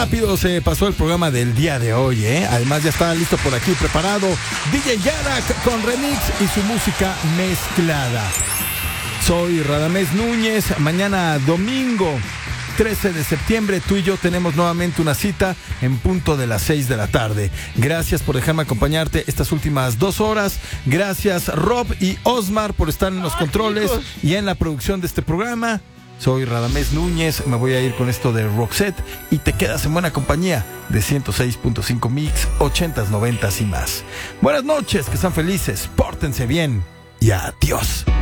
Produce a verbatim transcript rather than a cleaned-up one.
rápido se pasó el programa del día de hoy, ¿eh? Además ya está listo por aquí, preparado D J Yarak con remix y su música mezclada. Soy Radamés Núñez. Mañana domingo trece de septiembre, tú y yo tenemos nuevamente una cita en punto de las seis de la tarde. Gracias por dejarme acompañarte estas últimas dos horas. Gracias Rob y Osmar por estar en los controles y en la producción de este programa. Soy Radamés Núñez, me voy a ir con esto de Roxette y te quedas en buena compañía de ciento seis punto cinco Mix, ochentas, noventas y más. Buenas noches, que sean felices, pórtense bien y adiós.